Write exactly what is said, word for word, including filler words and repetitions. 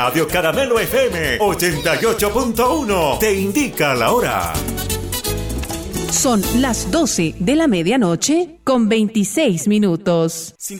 Radio Caramelo F M ochenta y ocho punto uno te indica la hora. Son las doce de la medianoche con veintiséis minutos.